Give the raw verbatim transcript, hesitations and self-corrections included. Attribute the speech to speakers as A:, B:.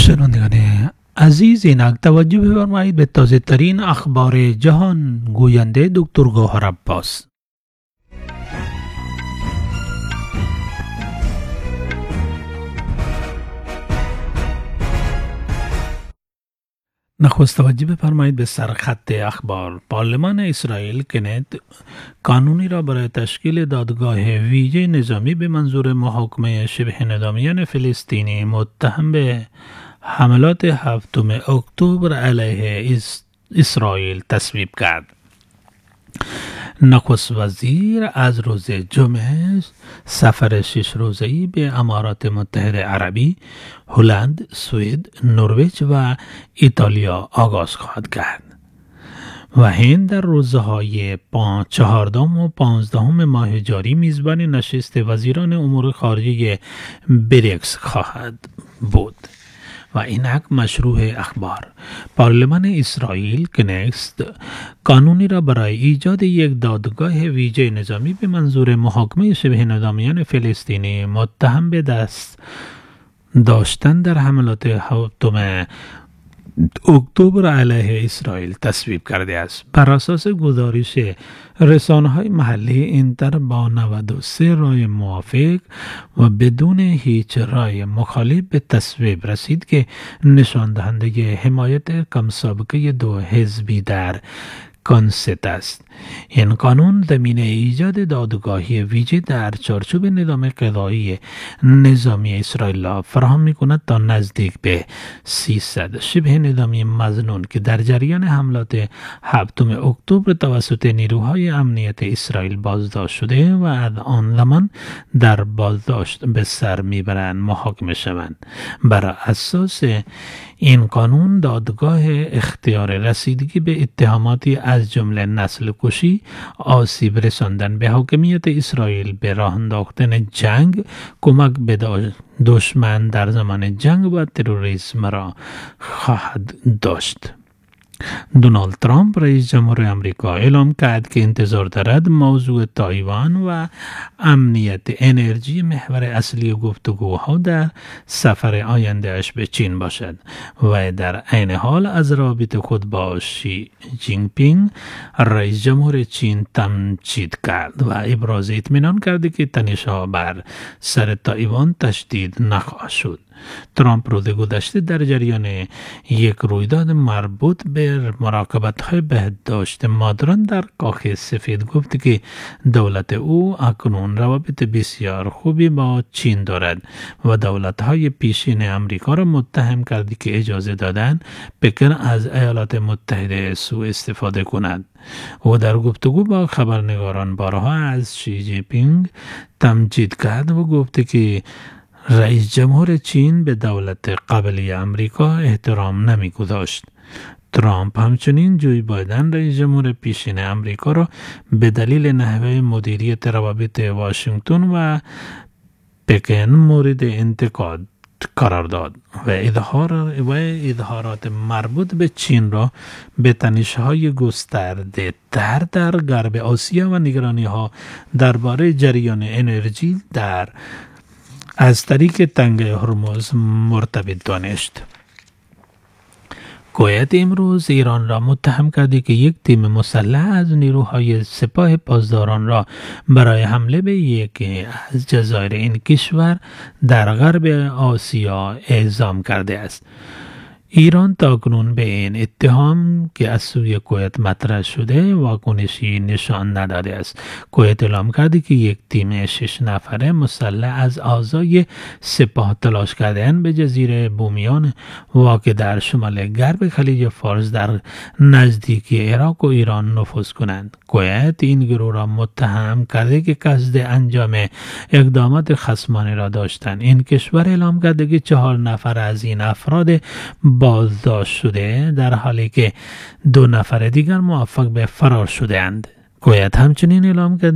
A: شنوندگان عزیز، اینک توجه بفرمایید به تازه ترین اخبار جهان. گوینده دکتر گوهر عباس. نخست توجه بفرمایید به سرخط اخبار. پارلمان اسرائیل کنت قانونی را برای تشکیل دادگاه ویژه نظامی به منظور محاکمه شبه نظامیان فلسطینی متهم به حملات هفتم اکتبر علیه اسرائیل تصویب کرد. نخست وزیر از روز جمعه سفر شش روزه‌ای به امارات متحده عربی، هلند، سوئد، نروژ و ایتالیا آغاز خواهد کرد و هند در روزهای چهاردهم و پانزدهم ماه جاری میزبان نشست وزیران امور خارجه بریکس خواهد بود. و اینک مشروع اخبار. پارلمان اسرائیل کنست قانونی را برای ایجاد یک دادگاه ویژه نظامی به منظور محاکمه شبه نظامیان فلسطینی متهم به دست داشتن در حملات هفتم اکتبر علیه اسرائیل تصویب کرده است. بر اساس گزارش رسانه‌های محلی، اینتر با نود و سه رای موافق و بدون هیچ رای مخالف به تصویب رسید که نشان دهنده حمایت کم سابقه دو حزبی در کنست است. این قانون زمینه ایجاد دادگاهی ویژه در چارچوب نظام قضایی نظامی اسرائیل را فراهم می‌کند تا نزدیک به سیصد شبه نظامی مظنون که در جریان حملات هفتم اکتبر توسط نیروهای امنیت اسرائیل بازداشت شده و از آن زمان در بازداشت به سر میبرند محاکمه شوند. بر اساس این قانون دادگاه اختیار رسیدگی به اتهاماتی از جمله نسل کشی، آسیب رساندن به حاکمیت اسرائیل، به راه انداختن جنگ، کمک به دشمن در زمان جنگ و تروریسم را خواهد داشت. دونالد ترامپ رئیس جمهور آمریکا اعلام کرد که انتظار دارد موضوع تایوان و امنیت انرژی محور اصلی گفتگوها در سفر آینده اش به چین باشد و در عین حال از رابطه خود با شی جین پینگ رئیس جمهور چین تمجید کرد و ابراز اطمینان کرد که تنش‌ها بر سر تایوان تشدید نخواهد شد. ترامپ روز گذشته در جریان یک رویداد مربوط به مراقبت‌های بهداشت مادران در کاخ سفید گفت که دولت او اکنون روابط بسیار خوبی با چین دارد و دولت‌های پیشین امریکا را متهم کرد که اجازه دادن پکن از ایالات متحده سوء استفاده کند. او در گفتگو با خبرنگاران بارها از شی جین پینگ تمجید کرد و گفت که رئیس جمهور چین به دولت قبلی امریکا احترام نمی‌گذاشت. ترامپ همچنین جوی بایدن رئیس جمهور پیشین امریکا را به دلیل نحوه مدیریت روابط واشنگتن و پکن مورد انتقاد قرار داد و اظهار و اظهارات مربوط به چین را به تنش‌های گسترده تر در غرب آسیا و نگرانی‌ها درباره جریان انرژی در از طریق تنگه هرمز مرتبط دانست. کویت امروز ایران را متهم کرده که یک تیم مسلح از نیروهای سپاه پاسداران را برای حمله به یکی از جزایر این کشور در غرب آسیا اعزام کرده است. ایران تاکنون به این اتهام که از سوی کویت مطرح شده واکنشی نشان نداده است. کویت اعلام کرده که یک تیم شش نفره مسلح از اعضای سپاه تلاش کردند به جزیره بومیان واقع در شمال غرب خلیج فارس در نزدیکی عراق و ایران نفوذ کنند. کویت این گروه را متهم کرده که قصد انجام اقدامات خصمانه را داشتند. این کشور اعلام کرده که چهار نفر از این افراد بازداشت شده در حالی که دو نفر دیگر موفق به فرار شده‌اند. کویت همچنین اعلام کرد